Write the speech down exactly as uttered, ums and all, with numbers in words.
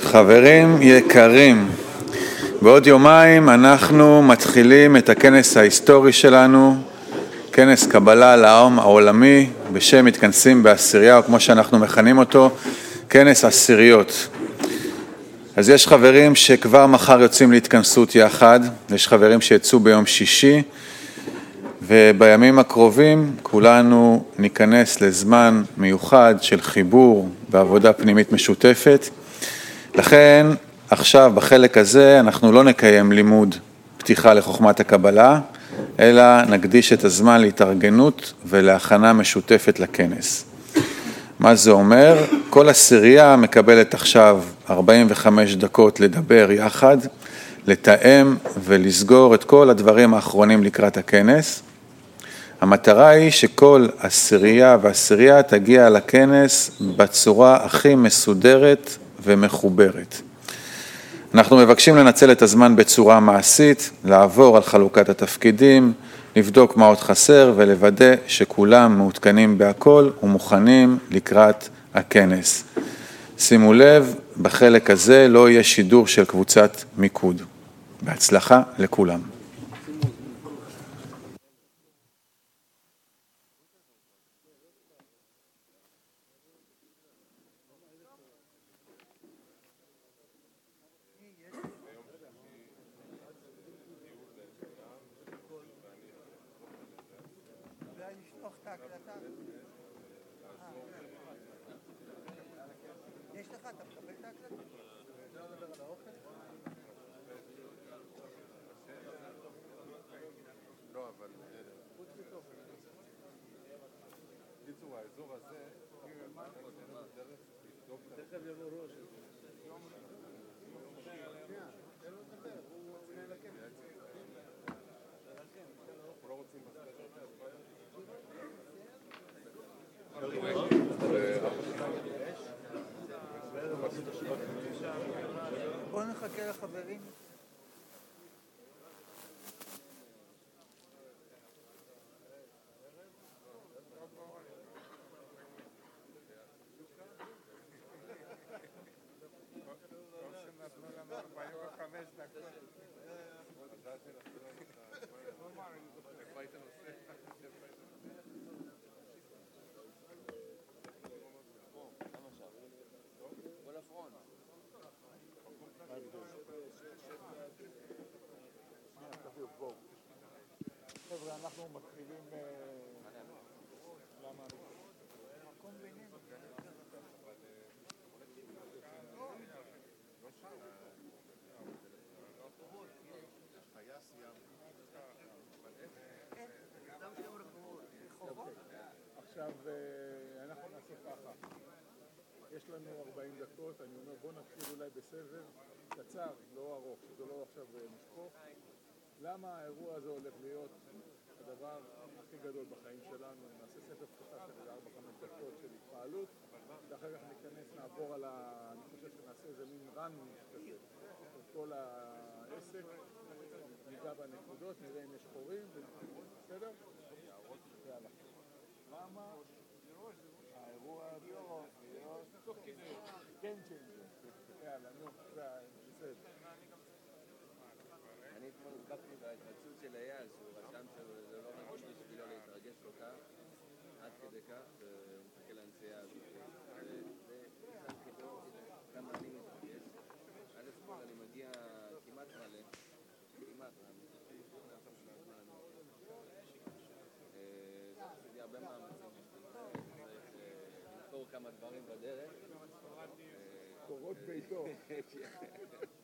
חברים יקרים, בעוד יומיים אנחנו מתחילים את הכנס ההיסטורי שלנו, כנס קבלה לעם העולמי, בשם מתכנסים בעשירייה, או כמו שאנחנו מכנים אותו, כנס עשיריות. אז יש חברים שכבר מחר יוצאים להתכנסות יחד, יש חברים שיצאו ביום שישי, ובימים הקרובים כולנו ניכנס לזמן מיוחד של חיבור בעבודה פנימית משותפת. לכן עכשיו בחלק הזה אנחנו לא נקיים לימוד פתיחה לחוכמת הקבלה, אלא נקדיש את הזמן להתארגנות ולהכנה משותפת לכנס. מה זה אומר? כל עשירייה מקבלת עכשיו ארבעים וחמש דקות לדבר יחד, לתאם ולסגור את כל הדברים האחרונים לקראת הכנס. המטרה היא שכל עשירייה ועשירייה תגיע לכנס בצורה הכי מסודרת ומחוברת. אנחנו מבקשים לנצל את הזמן בצורה מעשית, לעבור על חלוקת התפקידים, לבדוק מה עוד חסר ולוודא שכולם מעודכנים בהכל ומוכנים לקראת הכנס. שימו לב, בחלק הזה לא יהיה שידור של קבוצת מיקוד. בהצלחה לכולם. בואו נחכה לחברים. חבר'ה, אנחנו מתחילים למה מקום בינינו עכשיו אנחנו נעשה ככה, יש לנו ארבעים דקות, אני אומר בוא נתחיל אולי בסבב קצר, לא ארוך, שזה לא עכשיו משפוך. למה האירוע הזה הולך להיות הדבר הכי גדול בחיים שלנו? נעשה ספר פתיחה של ארבע חמש דקות של התפעלות, ואחר כך ניכנס, נעבור על ה... אני חושב שנעשה איזה מין רן כזה, של כל העסק, ניגע בנקודות, נראה אם יש חורים, בסדר? יאללה. למה האירוע הזה תוך כדי כן צ'יינג'ר? יאללה, נו, בסדר. אני אתמול הסבקתי בהתרגשות של אייל, שהוא רשם שזה לא רגיש בשבילו להתרגש כל כך, עד כדי כך, שהוא מחכה לנסיעה הזאת. וזה חיבור כמה אני מתרגש. עד אתמול אני מגיע כמעט מלא, כמעט מלא, עשיתי הרבה מאמצים, צריך למכור כמה דברים בדרך. קורות ביתו.